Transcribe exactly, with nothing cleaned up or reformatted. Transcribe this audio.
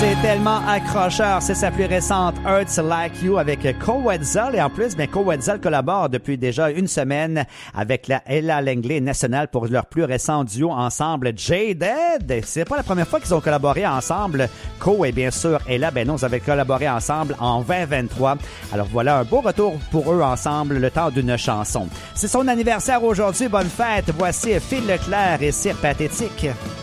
C'est tellement accrocheur. C'est sa plus récente Hurts Like You avec Cole Wetzel. Et en plus, bien, Cole Wetzel collabore depuis déjà une semaine avec la Ella Langley National pour leur plus récent duo ensemble, Jaded. C'est pas la première fois qu'ils ont collaboré ensemble. Cole et bien sûr Ella, ben non, ils avaient collaboré ensemble en vingt vingt-trois. Alors voilà, un beau retour pour eux ensemble, le temps d'une chanson. C'est son anniversaire aujourd'hui. Bonne fête. Voici Phil Leclerc et Cire Pathétique.